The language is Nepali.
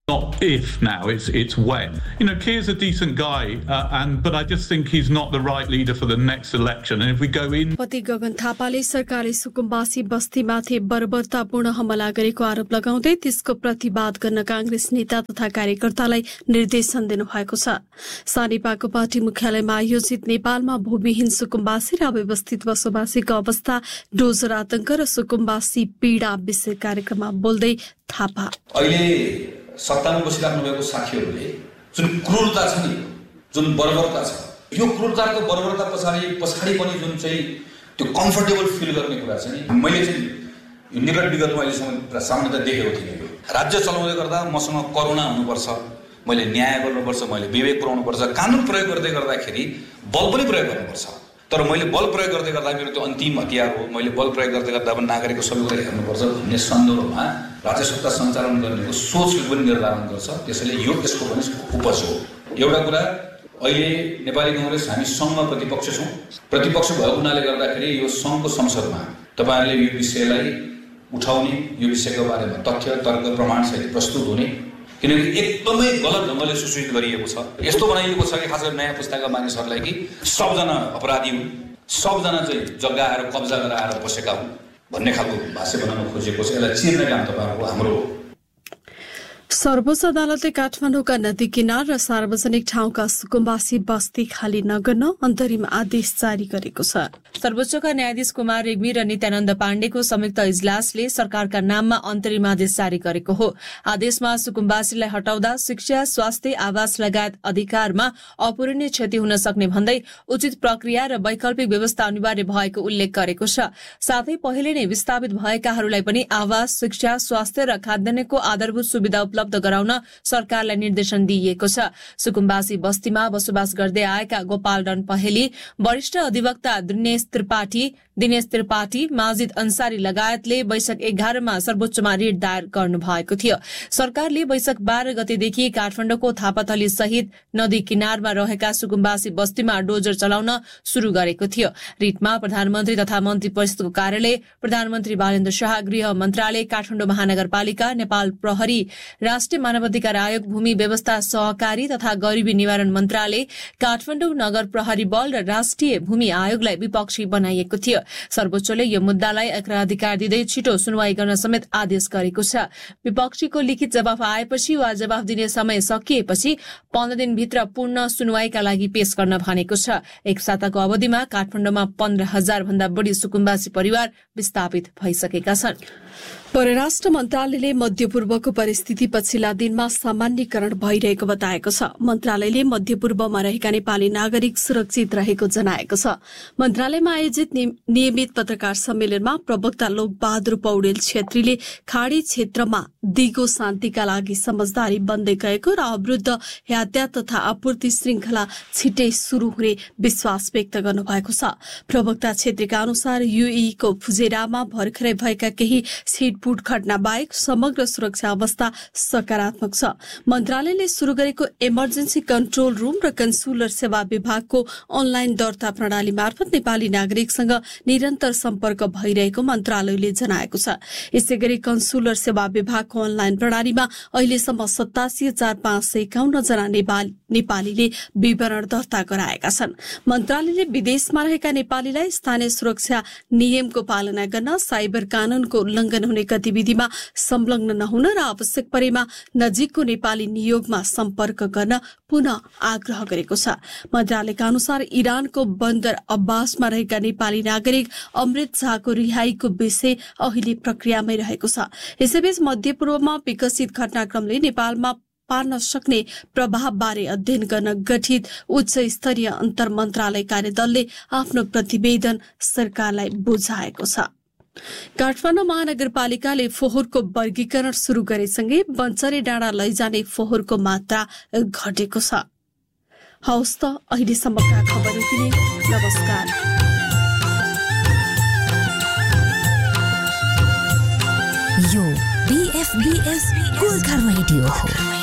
Not if now, it's when. You know, Keir's a decent guy, but I just think he's not the right leader for the next election. And if we go in... पति गगन थापाले सरकारले सुकुम्बासी बस्तीमाथि बर्बरतापूर्ण हमला गरेको आरोप लगाउँदै त्यसको प्रतिवाद गर्न कांग्रेस नेता तथा कार्यकर्तालाई निर्देशन दिनुभएको छ। सानेपाको पार्टी मुख्यालयमा आयोजित नेपालमा भूमिहीन सुकुम्बासी र अव्यवस्थित बसोबासीको अवस्था, डोजर आतंक र सुकुम्बासी पीडा विषय कार्यक्रममा बोल्दै थापा सत्तामा बसिराख्नु भएको साथीहरूले जुन क्रूरता छ नि, जुन बर्बरता छ, यो क्रूरताको बर्बरता पछाडि पनि जुन चाहिँ त्यो कम्फर्टेबल फिल गर्ने कुरा छ नि, मैले चाहिँ यो निकट विगतमा अहिलेसम्म सामान्यतः देखेको थिएँ। राज्य चलाउँदै गर्दा मसँग करुणा हुनुपर्छ, मैले न्याय गर्नुपर्छ, मैले विवेक पुर्याउनुपर्छ, कानुन प्रयोग गर्दाखेरि बल पनि प्रयोग गर्नुपर्छ। तर मैले बल प्रयोग गर्दै गर्दा मेरो त्यो अन्तिम हतियार हो, मैले बल प्रयोग गर्दै गर्दा पनि नागरिकको सबै कुरा हेर्नुपर्छ भन्ने सन्दर्भमा राज्य सत्ता सञ्चालन गर्नेको सोचले पनि निर्धारण गर्छ। त्यसैले यो यसको पनि उपज हो। एउटा कुरा, अहिले नेपाली कांग्रेस हामी सङ्घमा प्रतिपक्ष छौँ। प्रतिपक्ष भएको हुनाले गर्दाखेरि यो सङ्घको संसदमा तपाईँहरूले यो विषयलाई उठाउने, यो विषयको बारेमा तथ्य तर्क प्रमाणसहित प्रस्तुत हुने, किनकि एकदमै गलत ढङ्गले सूचित गरिएको छ। यस्तो बनाइएको छ कि खास गरी नयाँ पुस्ताका मानिसहरूलाई कि सबजना अपराधी हुन्, सबजना चाहिँ जग्गा आएर कब्जा गरेर आएर बसेका हुन् भन्ने खालको भाष्य बनाउन खोजेको छ। यसलाई चिर्ने काम तपाईँहरूको हाम्रो हो। सर्वोच्च अदालतले काठमाडौँका नदी किनार र सार्वजनिक ठाउँका सुकुम्बासी बस्ती खाली नगर्न अन्तरिम आदेश जारी गरेको छ। सर्वोच्चका न्यायाधीश कुमार रेग्मी र नित्यानन्द पाण्डेको संयुक्त इजलासले सरकारका नाममा अन्तरिम आदेश जारी गरेको हो। आदेशमा सुकुम्बासीलाई हटाउँदा शिक्षा, स्वास्थ्य, आवास लगायत अधिकारमा अपूरणीय क्षति हुन सक्ने भन्दै उचित प्रक्रिया र वैकल्पिक व्यवस्था अनिवार्य भएको उल्लेख गरेको छ। साथै पहिले नै विस्थापित भएकाहरूलाई पनि आवास, शिक्षा, स्वास्थ्य र खाद्यान्नको आधारभूत सुविधा उपलब्ध गराउन सरकारलाई निर्देशन दिइएको छ। सुकुम्बासी बस्तीमा बसोबास गर्दै आएका गोपाल डन पहेली, वरिष्ठ अधिवक्ता दिनेश त्रिपाठी, माजिद अन्सारी लगायतले वैशाख 11 मा सर्वोच्चमा रिट दायर गर्नु भएको थियो। सरकारले वैशाख 12 गतेदेखि काठमाडौँको थापाथली सहित नदी किनारमा रहेका सुकुम्बासी बस्तीमा डोजर चलाउन शुरू गरेको थियो। रिटमा प्रधानमन्त्री तथा मन्त्री परिषदको कार्यालय, प्रधानमन्त्री बालेन्द्र शाह, गृह मन्त्रालय, काठमाडौँ महानगरपालिका, नेपाल प्रहरी, राष्ट्रिय मानवाधिकार आयोग, भूमि व्यवस्था सहकारी तथा गरिबी निवारण मन्त्रालय, काठमाडौँ नगर प्रहरी बल र राष्ट्रिय भूमि आयोगलाई विपक्षी बनाइएको थियो। सर्वोच्चले यो मुद्दालाई अग्राधिकार दिँदै छिटो सुनवाई गर्न समेत आदेश गरेको छ। विपक्षीको लिखित जवाफ आएपछि वा जवाफ दिने समय सकिएपछि 15 दिनभित्र पूर्ण सुनवाईका लागि पेश गर्न भनेको छ। एक साताको अवधिमा काठमाडौँमा 15,000 भन्दा बढ़ी सुकुम्बासी परिवार विस्थापित भइसकेका छन्। परराष्ट्र मन्त्रालयले मध्यपूर्वको परिस्थिति पछिल्ला दिनमा सामान्यकरण भइरहेको बताएको छ। मन्त्रालयले मध्यपूर्वमा रहेका नेपाली नागरिक सुरक्षित रहेको जनाएको छ। मन्त्रालयमा आयोजित नियमित पत्रकार सम्मेलनमा प्रवक्ता लोकबहादुर पौडेल छेत्रीले खाडी क्षेत्रमा दिगो शान्तिका लागि समझदारी बन्दै गएको र अवरुद्ध यातायात तथा आपूर्ति श्रृंखला छिटै शुरू हुने विश्वास व्यक्त गर्नुभएको छ। प्रवक्ता छेत्रीका अनुसार यूएई को फुजेरामा भर्खरै भएका केही छिटपुट घटना बाहेक समग्र सुरक्षा अवस्था सकारात्मक छ। मन्त्रालयले शुरू गरेको इमर्जेन्सी कन्ट्रोल रूम र कन्सुलर सेवा विभागको अनलाइन दर्ता प्रणाली मार्फत नेपाली नागरिकसँग निरन्तर सम्पर्क भइरहेको मन्त्रालयले जनाएको छ। यसैगरी कन्सुलर सेवा विभागको अनलाइन प्रणालीमा अहिलेसम्म 87,551 जना नेपालीले विवरण दर्ता गराएका छन्। मन्त्रालयले विदेशमा रहेका नेपालीलाई स्थानीय सुरक्षा नियमको पालना गर्न, साइबर कानूनको उल्लंघन हुने गतिविधिमा संलग्न नहुन र आवश्यक परेमा नजिकको नेपाली नियोगमा सम्पर्क गर्न पुनः आग्रह गरेको छ। मन्त्रालयका अनुसार इरानको बन्दर अब्बासमा रहेका नेपाली नागरिक अमृत शाहको रिहाईको विषय अहिले प्रक्रियामै रहेको छ। यसैबीच मध्यपूर्वमा विकसित घटनाक्रमले नेपालमा पार्न सक्ने प्रभावबारे अध्ययन गर्न गठित उच्च स्तरीय अन्तर मन्त्रालय कार्यदलले आफ्नो प्रतिवेदन सरकारलाई बुझाएको छ। काठमाडौँ महानगरपालिकाले फोहोरको वर्गीकरण शुरू गरेसँगै बन्चरे डाँडा लैजाने फोहोरको मात्रा घटेको छ। हवस् त अहिलेसम्मका खबर यति नै। नमस्कार। यो BFBS गोर्खा रेडियो हो।